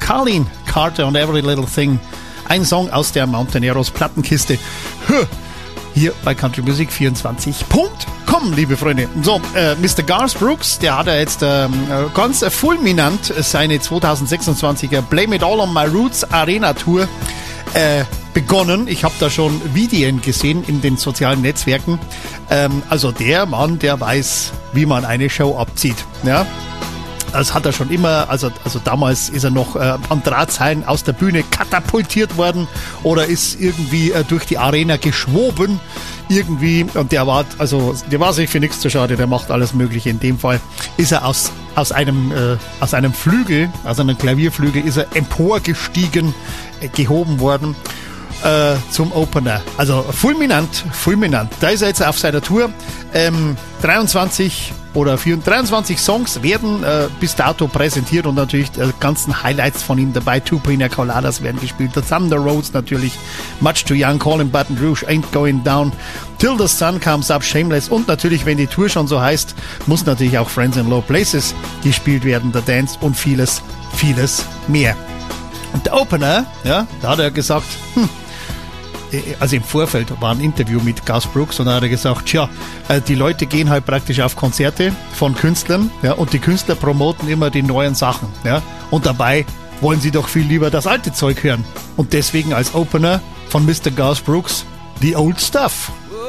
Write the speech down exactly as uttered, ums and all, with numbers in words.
Carlene Carter und Every Little Thing. Ein Song aus der Mountaineeros Plattenkiste. Hier bei Country Music vierundzwanzig Punkt com, liebe Freunde. So, äh, Mister Garth Brooks, der hat ja jetzt ähm, ganz fulminant seine zweitausendsechsundzwanziger Blame It All on My Roots Arena Tour äh, begonnen. Ich habe da schon Videos gesehen in den sozialen Netzwerken. Ähm, also der Mann, der weiß, wie man eine Show abzieht. Ja. Das hat er schon immer, also, also damals ist er noch äh, an Drahtseilen aus der Bühne katapultiert worden oder ist irgendwie äh, durch die Arena geschwoben irgendwie, und der war, also der war sich für nichts zu schade, der macht alles Mögliche. In dem Fall ist er aus, aus einem äh, aus einem Flügel, aus einem Klavierflügel ist er emporgestiegen, äh, gehoben worden äh, zum Opener. Also fulminant, fulminant. Da ist er jetzt auf seiner Tour. Ähm, dreiundzwanzig oder dreiundzwanzig Songs werden äh, bis dato präsentiert und natürlich die ganzen Highlights von ihm dabei. Two Pina Coladas werden gespielt. The Thunder Roads natürlich. Much Too Young, Calling Baton Rouge, Ain't Going Down, Till the Sun Comes Up, Shameless und natürlich, wenn die Tour schon so heißt, muss natürlich auch Friends in Low Places gespielt werden, The Dance und vieles, vieles mehr. Und der Opener, ja, da hat er gesagt, hm, also im Vorfeld war ein Interview mit Garth Brooks und da hat er gesagt, tja, die Leute gehen halt praktisch auf Konzerte von Künstlern, ja, und die Künstler promoten immer die neuen Sachen, ja, und dabei wollen sie doch viel lieber das alte Zeug hören. Und deswegen als Opener von Mister Garth Brooks, The Old Stuff.